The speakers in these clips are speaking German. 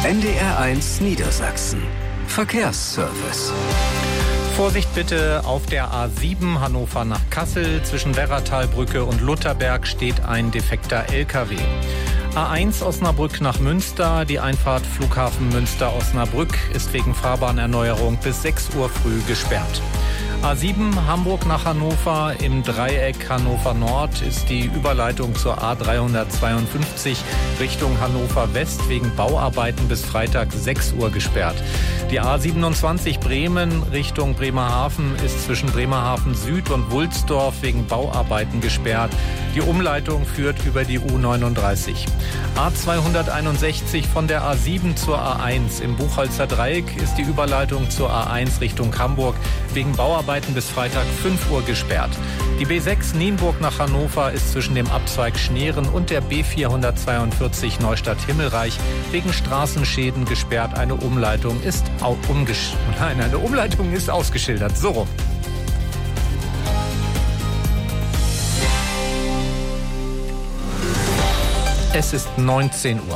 NDR1 Niedersachsen. Verkehrsservice. Vorsicht bitte auf der A7 Hannover nach Kassel. Zwischen Werratalbrücke und Lutherberg steht ein defekter LKW. A1 Osnabrück nach Münster. Die Einfahrt Flughafen Münster-Osnabrück ist wegen Fahrbahnerneuerung bis 6 Uhr früh gesperrt. A7 Hamburg nach Hannover. Im Dreieck Hannover Nord ist die Überleitung zur A352 Richtung Hannover West wegen Bauarbeiten bis Freitag 6 Uhr gesperrt. Die A27 Bremen Richtung Bremerhaven ist zwischen Bremerhaven Süd und Wulsdorf wegen Bauarbeiten gesperrt. Die Umleitung führt über die U39. A261 von der A7 zur A1 im Buchholzer Dreieck ist die Überleitung zur A1 Richtung Hamburg wegen Bauarbeiten bis Freitag 5 Uhr gesperrt. Die B6 Nienburg nach Hannover ist zwischen dem Abzweig Schneeren und der B442 Neustadt-Himmelreich wegen Straßenschäden gesperrt. Eine Umleitung ist ausgeschildert. So rum. Es ist 19 Uhr.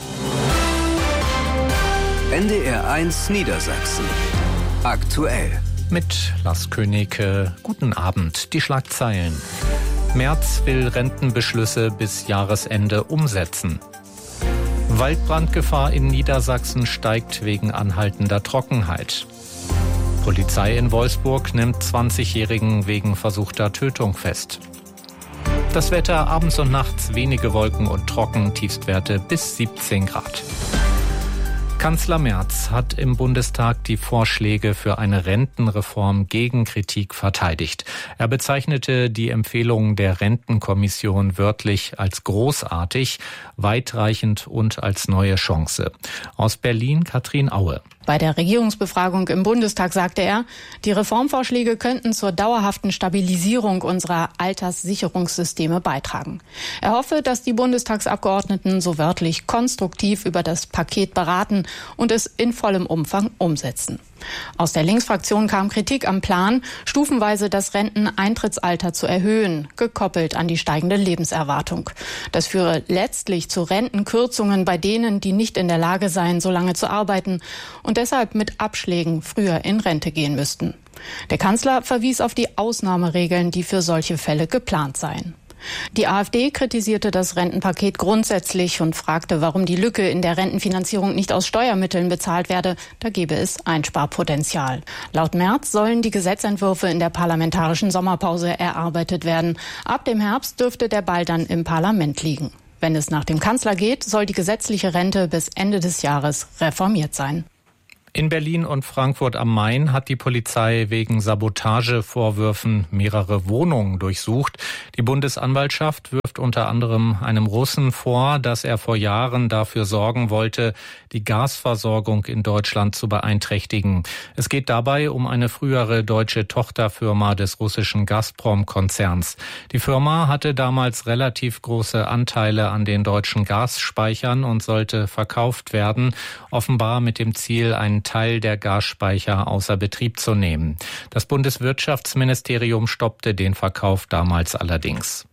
NDR1 Niedersachsen. Aktuell. Mit Lars Königke. Guten Abend. Die Schlagzeilen. Merz will Rentenbeschlüsse bis Jahresende umsetzen. Waldbrandgefahr in Niedersachsen steigt wegen anhaltender Trockenheit. Polizei in Wolfsburg nimmt 20-Jährigen wegen versuchter Tötung fest. Das Wetter abends und nachts wenige Wolken und trocken, Tiefstwerte bis 17 Grad. Kanzler Merz hat im Bundestag die Vorschläge für eine Rentenreform gegen Kritik verteidigt. Er bezeichnete die Empfehlungen der Rentenkommission wörtlich als großartig, weitreichend und als neue Chance. Aus Berlin Katrin Aue. Bei der Regierungsbefragung im Bundestag sagte er, die Reformvorschläge könnten zur dauerhaften Stabilisierung unserer Alterssicherungssysteme beitragen. Er hoffe, dass die Bundestagsabgeordneten so wörtlich konstruktiv über das Paket beraten und es in vollem Umfang umsetzen. Aus der Linksfraktion kam Kritik am Plan, stufenweise das Renteneintrittsalter zu erhöhen, gekoppelt an die steigende Lebenserwartung. Das führe letztlich zu Rentenkürzungen bei denen, die nicht in der Lage seien, so lange zu arbeiten und deshalb mit Abschlägen früher in Rente gehen müssten. Der Kanzler verwies auf die Ausnahmeregeln, die für solche Fälle geplant seien. Die AfD kritisierte das Rentenpaket grundsätzlich und fragte, warum die Lücke in der Rentenfinanzierung nicht aus Steuermitteln bezahlt werde. Da gebe es Einsparpotenzial. Laut Merz sollen die Gesetzentwürfe in der parlamentarischen Sommerpause erarbeitet werden. Ab dem Herbst dürfte der Ball dann im Parlament liegen. Wenn es nach dem Kanzler geht, soll die gesetzliche Rente bis Ende des Jahres reformiert sein. In Berlin und Frankfurt am Main hat die Polizei wegen Sabotagevorwürfen mehrere Wohnungen durchsucht. Die Bundesanwaltschaft wirft unter anderem einem Russen vor, dass er vor Jahren dafür sorgen wollte, die Gasversorgung in Deutschland zu beeinträchtigen. Es geht dabei um eine frühere deutsche Tochterfirma des russischen Gazprom-Konzerns. Die Firma hatte damals relativ große Anteile an den deutschen Gasspeichern und sollte verkauft werden, offenbar mit dem Ziel, einen Teil der Gasspeicher außer Betrieb zu nehmen. Das Bundeswirtschaftsministerium stoppte den Verkauf damals allerdings.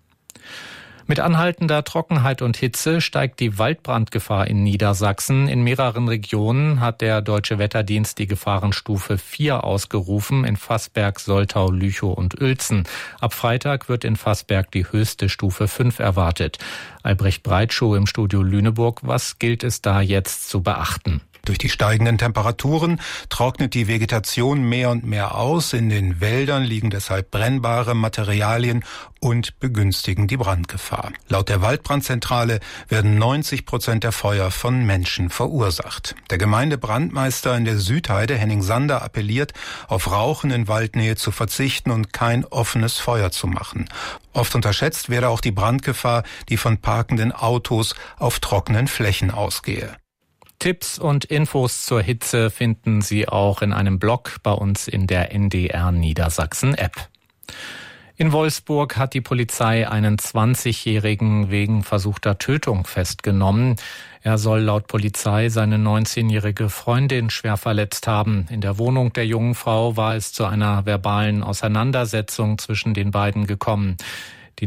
Mit anhaltender Trockenheit und Hitze steigt die Waldbrandgefahr in Niedersachsen. In mehreren Regionen hat der Deutsche Wetterdienst die Gefahrenstufe 4 ausgerufen, in Vassberg, Soltau, Lüchow und Uelzen. Ab Freitag wird in Vassberg die höchste Stufe 5 erwartet. Albrecht Breitschuh im Studio Lüneburg. Was gilt es da jetzt zu beachten? Durch die steigenden Temperaturen trocknet die Vegetation mehr und mehr aus. In den Wäldern liegen deshalb brennbare Materialien und begünstigen die Brandgefahr. Laut der Waldbrandzentrale werden 90% der Feuer von Menschen verursacht. Der Gemeindebrandmeister in der Südheide, Henning Sander, appelliert, auf Rauchen in Waldnähe zu verzichten und kein offenes Feuer zu machen. Oft unterschätzt werde auch die Brandgefahr, die von parkenden Autos auf trockenen Flächen ausgehe. Tipps und Infos zur Hitze finden Sie auch in einem Blog bei uns in der NDR Niedersachsen App. In Wolfsburg hat die Polizei einen 20-Jährigen wegen versuchter Tötung festgenommen. Er soll laut Polizei seine 19-jährige Freundin schwer verletzt haben. In der Wohnung der jungen Frau war es zu einer verbalen Auseinandersetzung zwischen den beiden gekommen. Der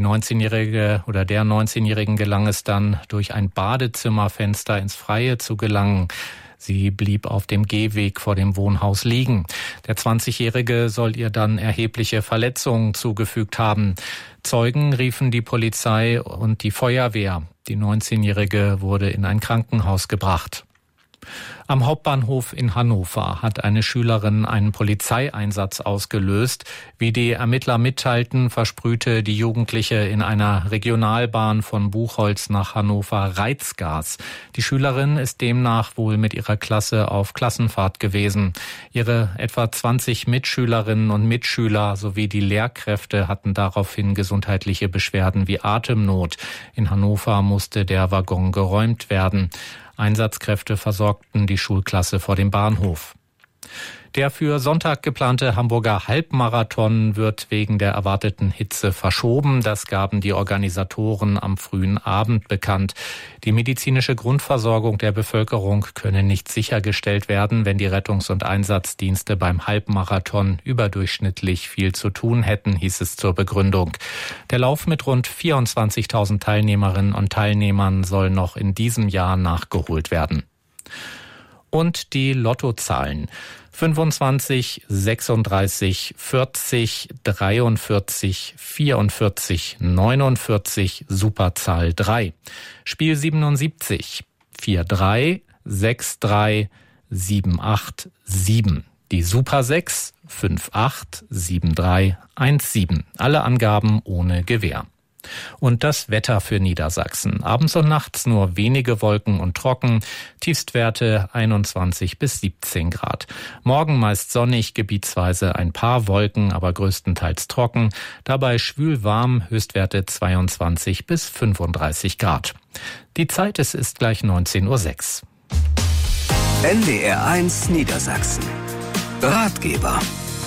19-Jährigen gelang es dann, durch ein Badezimmerfenster ins Freie zu gelangen. Sie blieb auf dem Gehweg vor dem Wohnhaus liegen. Der 20-Jährige soll ihr dann erhebliche Verletzungen zugefügt haben. Zeugen riefen die Polizei und die Feuerwehr. Die 19-Jährige wurde in ein Krankenhaus gebracht. Am Hauptbahnhof in Hannover hat eine Schülerin einen Polizeieinsatz ausgelöst. Wie die Ermittler mitteilten, versprühte die Jugendliche in einer Regionalbahn von Buchholz nach Hannover Reizgas. Die Schülerin ist demnach wohl mit ihrer Klasse auf Klassenfahrt gewesen. Ihre etwa 20 Mitschülerinnen und Mitschüler sowie die Lehrkräfte hatten daraufhin gesundheitliche Beschwerden wie Atemnot. In Hannover musste der Waggon geräumt werden. Einsatzkräfte versorgten die Schulklasse vor dem Bahnhof. Der für Sonntag geplante Hamburger Halbmarathon wird wegen der erwarteten Hitze verschoben. Das gaben die Organisatoren am frühen Abend bekannt. Die medizinische Grundversorgung der Bevölkerung könne nicht sichergestellt werden, wenn die Rettungs- und Einsatzdienste beim Halbmarathon überdurchschnittlich viel zu tun hätten, hieß es zur Begründung. Der Lauf mit rund 24.000 Teilnehmerinnen und Teilnehmern soll noch in diesem Jahr nachgeholt werden. Und die Lottozahlen: 25, 36, 40, 43, 44, 49, Superzahl 3. Spiel 77, 43, 63, 78, 7. Die Super 6, 58, 73, 17. Alle Angaben ohne Gewähr. Und das Wetter für Niedersachsen. Abends und nachts nur wenige Wolken und trocken. Tiefstwerte 21 bis 17 Grad. Morgen meist sonnig, gebietsweise ein paar Wolken, aber größtenteils trocken. Dabei schwül warm, Höchstwerte 22 bis 35 Grad. Die Zeit, es ist gleich 19:06 Uhr. NDR 1 Niedersachsen. Ratgeber.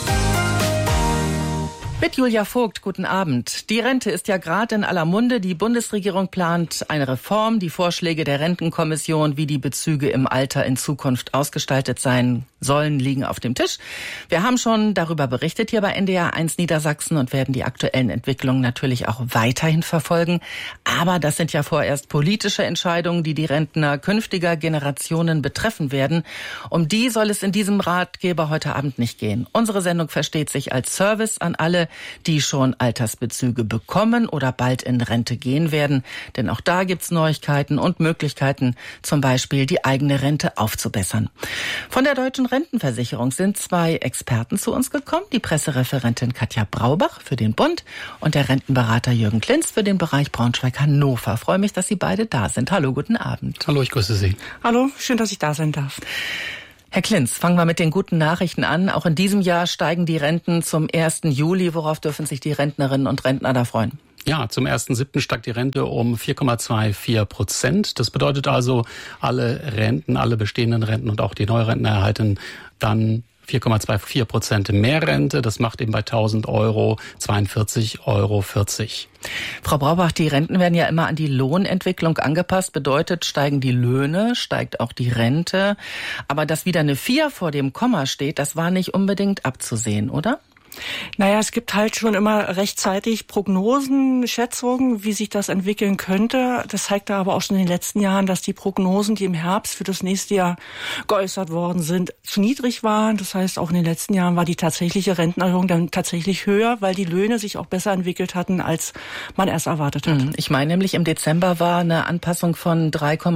Mit Julia Vogt, guten Abend. Die Rente ist ja gerade in aller Munde. Die Bundesregierung plant eine Reform. Die Vorschläge der Rentenkommission, wie die Bezüge im Alter in Zukunft ausgestaltet sein sollen, liegen auf dem Tisch. Wir haben schon darüber berichtet hier bei NDR 1 Niedersachsen und werden die aktuellen Entwicklungen natürlich auch weiterhin verfolgen. Aber das sind ja vorerst politische Entscheidungen, die die Rentner künftiger Generationen betreffen werden. Um die soll es in diesem Ratgeber heute Abend nicht gehen. Unsere Sendung versteht sich als Service an alle, die schon Altersbezüge bekommen oder bald in Rente gehen werden. Denn auch da gibt's Neuigkeiten und Möglichkeiten, zum Beispiel die eigene Rente aufzubessern. Von der Deutschen Rentenversicherung sind 2 Experten zu uns gekommen. Die Pressereferentin Katja Braubach für den Bund und der Rentenberater Jürgen Klinz für den Bereich Braunschweig-Hannover. Freue mich, dass Sie beide da sind. Hallo, guten Abend. Hallo, ich grüße Sie. Hallo, schön, dass ich da sein darf. Herr Klinz, fangen wir mit den guten Nachrichten an. Auch in diesem Jahr steigen die Renten zum 1. Juli. Worauf dürfen sich die Rentnerinnen und Rentner da freuen? Ja, zum 1.7. steigt die Rente um 4,24%. Das bedeutet also, alle Renten, alle bestehenden Renten und auch die Neurentner erhalten dann 4,24% mehr Rente. Das macht eben bei 1.000 Euro 42,40 Euro. Frau Braubach, die Renten werden ja immer an die Lohnentwicklung angepasst. Bedeutet, steigen die Löhne, steigt auch die Rente. Aber dass wieder eine 4 vor dem Komma steht, das war nicht unbedingt abzusehen, oder? Naja, es gibt halt schon immer rechtzeitig Prognosen, Schätzungen, wie sich das entwickeln könnte. Das zeigte aber auch schon in den letzten Jahren, dass die Prognosen, die im Herbst für das nächste Jahr geäußert worden sind, zu niedrig waren. Das heißt, auch in den letzten Jahren war die tatsächliche Rentenerhöhung dann tatsächlich höher, weil die Löhne sich auch besser entwickelt hatten, als man erst erwartet hat. Ich meine nämlich, im Dezember war eine Anpassung von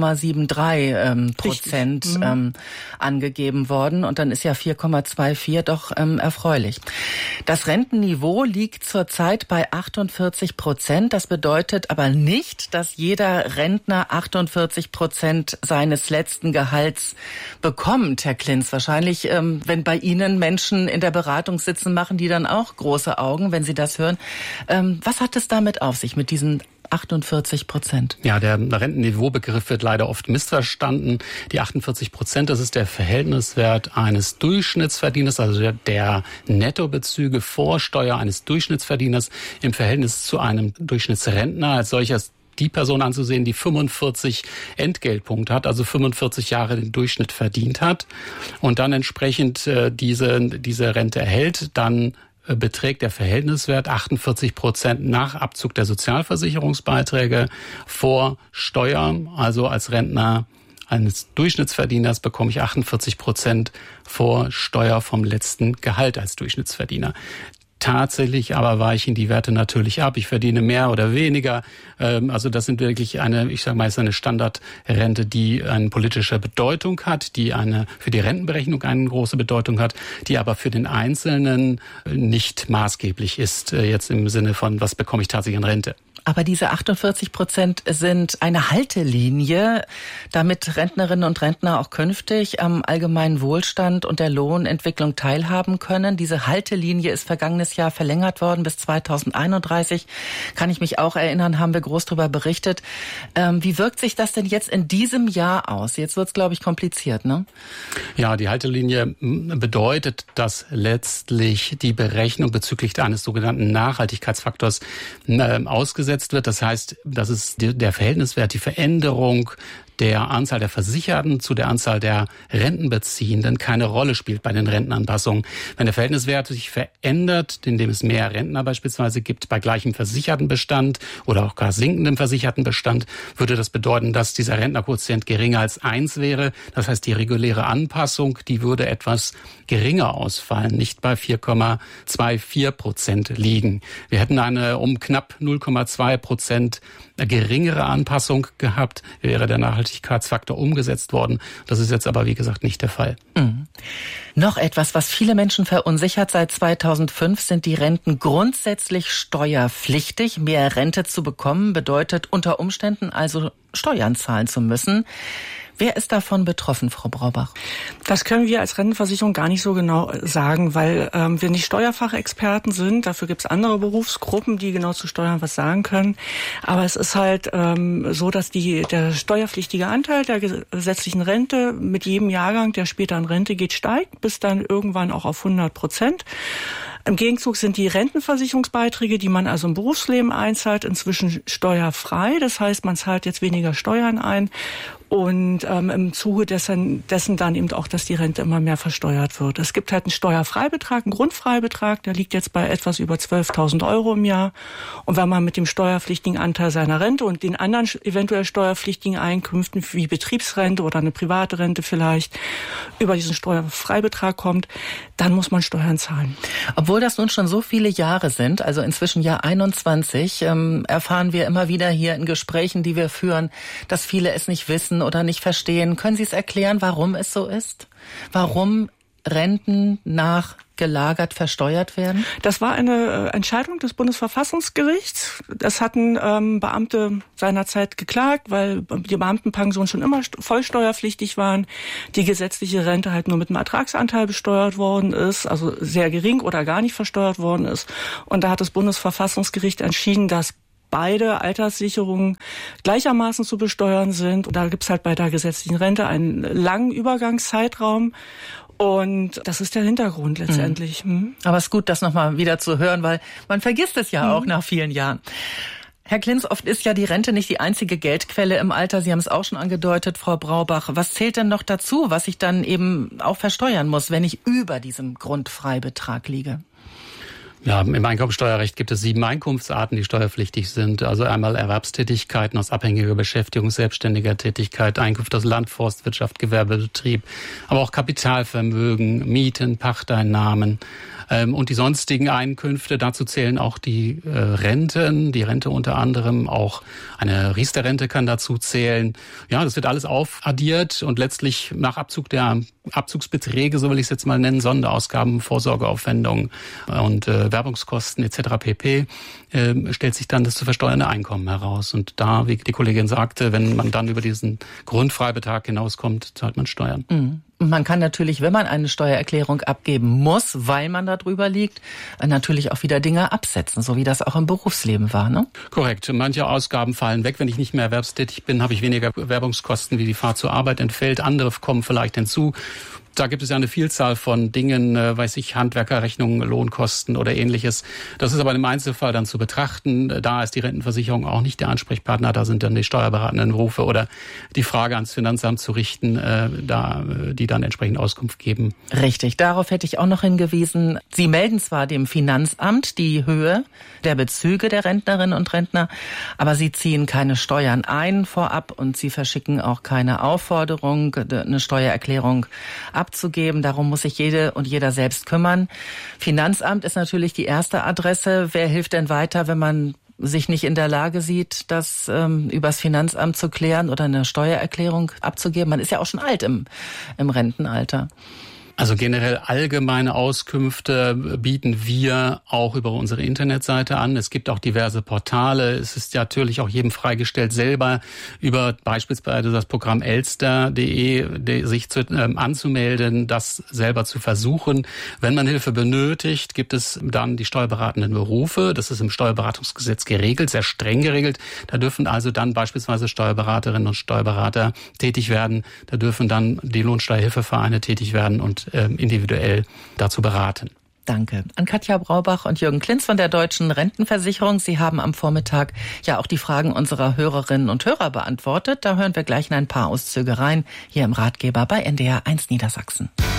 3,73% angegeben worden und dann ist ja 4,24 doch erfreulich. Das Rentenniveau liegt zurzeit bei 48%. Das bedeutet aber nicht, dass jeder Rentner 48% seines letzten Gehalts bekommt, Herr Klinz. Wahrscheinlich, wenn bei Ihnen Menschen in der Beratung sitzen, machen die dann auch große Augen, wenn sie das hören. Was hat es damit auf sich, mit diesen 48%? Ja, der Rentenniveaubegriff wird leider oft missverstanden. Die 48%, das ist der Verhältniswert eines Durchschnittsverdieners, also der Nettobezüge vor Steuer eines Durchschnittsverdieners im Verhältnis zu einem Durchschnittsrentner. Als solches die Person anzusehen, die 45 Entgeltpunkte hat, also 45 Jahre den Durchschnitt verdient hat und dann entsprechend diese Rente erhält, dann beträgt der Verhältniswert 48% nach Abzug der Sozialversicherungsbeiträge vor Steuer. Also als Rentner eines Durchschnittsverdieners bekomme ich 48% vor Steuer vom letzten Gehalt als Durchschnittsverdiener. Tatsächlich aber weichen die Werte natürlich ab. Ich verdiene mehr oder weniger. Also das sind wirklich ist eine Standardrente, die eine politische Bedeutung hat, die für die Rentenberechnung eine große Bedeutung hat, die aber für den Einzelnen nicht maßgeblich ist, jetzt im Sinne von, was bekomme ich tatsächlich an Rente. Aber diese 48% sind eine Haltelinie, damit Rentnerinnen und Rentner auch künftig am allgemeinen Wohlstand und der Lohnentwicklung teilhaben können. Diese Haltelinie ist vergangenes Jahr verlängert worden bis 2031. Kann ich mich auch erinnern, haben wir groß darüber berichtet. Wie wirkt sich das denn jetzt in diesem Jahr aus? Jetzt wird's, glaube ich, kompliziert, ne? Ja, die Haltelinie bedeutet, dass letztlich die Berechnung bezüglich eines sogenannten Nachhaltigkeitsfaktors ausgesetzt wird. Das heißt, das ist der Verhältniswert, die Veränderung der Anzahl der Versicherten zu der Anzahl der Rentenbeziehenden keine Rolle spielt bei den Rentenanpassungen. Wenn der Verhältniswert sich verändert, indem es mehr Rentner beispielsweise gibt bei gleichem Versichertenbestand oder auch gar sinkendem Versichertenbestand, würde das bedeuten, dass dieser Rentnerquotient geringer als 1 wäre. Das heißt, die reguläre Anpassung, die würde etwas geringer ausfallen, nicht bei 4,24% liegen. Wir hätten eine um knapp 0,2% geringere Anpassung gehabt, wäre der Nachhaltigkeitsfaktor umgesetzt worden. Das ist jetzt aber, wie gesagt, nicht der Fall. Mhm. Noch etwas, was viele Menschen verunsichert. Seit 2005 sind die Renten grundsätzlich steuerpflichtig. Mehr Rente zu bekommen bedeutet unter Umständen also Steuern zahlen zu müssen. Wer ist davon betroffen, Frau Braubach? Das können wir als Rentenversicherung gar nicht so genau sagen, weil wir nicht Steuerfachexperten sind. Dafür gibt es andere Berufsgruppen, die genau zu Steuern was sagen können. Aber es ist halt so, dass der steuerpflichtige Anteil der gesetzlichen Rente mit jedem Jahrgang, der später in Rente geht, steigt, bis dann irgendwann auch auf 100%. Im Gegenzug sind die Rentenversicherungsbeiträge, die man also im Berufsleben einzahlt, inzwischen steuerfrei. Das heißt, man zahlt jetzt weniger Steuern ein. Und im Zuge dessen dann eben auch, dass die Rente immer mehr versteuert wird. Es gibt halt einen Steuerfreibetrag, einen Grundfreibetrag, der liegt jetzt bei etwas über 12.000 € im Jahr. Und wenn man mit dem steuerpflichtigen Anteil seiner Rente und den anderen eventuell steuerpflichtigen Einkünften wie Betriebsrente oder eine private Rente vielleicht über diesen Steuerfreibetrag kommt, dann muss man Steuern zahlen. Obwohl das nun schon so viele Jahre sind, also inzwischen Jahr 21, erfahren wir immer wieder hier in Gesprächen, die wir führen, dass viele es nicht wissen oder nicht verstehen. Können Sie es erklären, warum es so ist? Warum Renten nachgelagert versteuert werden? Das war eine Entscheidung des Bundesverfassungsgerichts. Das hatten Beamte seinerzeit geklagt, weil die Beamtenpensionen schon immer vollsteuerpflichtig waren. Die gesetzliche Rente halt nur mit einem Ertragsanteil besteuert worden ist, also sehr gering oder gar nicht versteuert worden ist. Und da hat das Bundesverfassungsgericht entschieden, dass beide Alterssicherungen gleichermaßen zu besteuern sind. Und da gibt's halt bei der gesetzlichen Rente einen langen Übergangszeitraum. Und das ist der Hintergrund letztendlich. Aber es ist gut, das nochmal wieder zu hören, weil man vergisst es ja auch nach vielen Jahren. Herr Klinz, oft ist ja die Rente nicht die einzige Geldquelle im Alter. Sie haben es auch schon angedeutet, Frau Braubach. Was zählt denn noch dazu, was ich dann eben auch versteuern muss, wenn ich über diesem Grundfreibetrag liege? Ja, im Einkommensteuerrecht gibt es 7 Einkunftsarten, die steuerpflichtig sind. Also einmal Erwerbstätigkeiten aus abhängiger Beschäftigung, selbstständiger Tätigkeit, Einkünfte aus Land, Forstwirtschaft, Gewerbebetrieb, aber auch Kapitalvermögen, Mieten, Pachteinnahmen und die sonstigen Einkünfte. Dazu zählen auch die Renten, die Rente unter anderem, auch eine Riester-Rente kann dazu zählen. Ja, das wird alles aufaddiert und letztlich nach Abzug der Abzugsbeträge, so will ich es jetzt mal nennen, Sonderausgaben, Vorsorgeaufwendungen und Werbungskosten etc. pp. Stellt sich dann das zu versteuernde Einkommen heraus. Und da, wie die Kollegin sagte, wenn man dann über diesen Grundfreibetrag hinauskommt, zahlt man Steuern. Mhm. Man kann natürlich, wenn man eine Steuererklärung abgeben muss, weil man da drüber liegt, natürlich auch wieder Dinge absetzen, so wie das auch im Berufsleben war, ne? Korrekt. Manche Ausgaben fallen weg. Wenn ich nicht mehr erwerbstätig bin, habe ich weniger Werbungskosten, wie die Fahrt zur Arbeit entfällt. Andere kommen vielleicht hinzu. Da gibt es ja eine Vielzahl von Dingen, Handwerkerrechnungen, Lohnkosten oder Ähnliches. Das ist aber im Einzelfall dann zu betrachten. Da ist die Rentenversicherung auch nicht der Ansprechpartner. Da sind dann die steuerberatenden Berufe oder die Frage ans Finanzamt zu richten, die dann entsprechend Auskunft geben. Richtig, darauf hätte ich auch noch hingewiesen. Sie melden zwar dem Finanzamt die Höhe der Bezüge der Rentnerinnen und Rentner, aber Sie ziehen keine Steuern ein vorab und Sie verschicken auch keine Aufforderung, eine Steuererklärung abzugeben. Darum muss sich jede und jeder selbst kümmern. Finanzamt ist natürlich die erste Adresse. Wer hilft denn weiter, wenn man sich nicht in der Lage sieht, das übers Finanzamt zu klären oder eine Steuererklärung abzugeben? Man ist ja auch schon alt im Rentenalter. Also generell allgemeine Auskünfte bieten wir auch über unsere Internetseite an. Es gibt auch diverse Portale. Es ist natürlich auch jedem freigestellt, selber über beispielsweise das Programm elster.de sich anzumelden, das selber zu versuchen. Wenn man Hilfe benötigt, gibt es dann die steuerberatenden Berufe. Das ist im Steuerberatungsgesetz geregelt, sehr streng geregelt. Da dürfen also dann beispielsweise Steuerberaterinnen und Steuerberater tätig werden. Da dürfen dann die Lohnsteuerhilfevereine tätig werden und individuell dazu beraten. Danke an Katja Braubach und Jürgen Klinz von der Deutschen Rentenversicherung. Sie haben am Vormittag ja auch die Fragen unserer Hörerinnen und Hörer beantwortet. Da hören wir gleich in ein paar Auszüge rein, hier im Ratgeber bei NDR 1 Niedersachsen.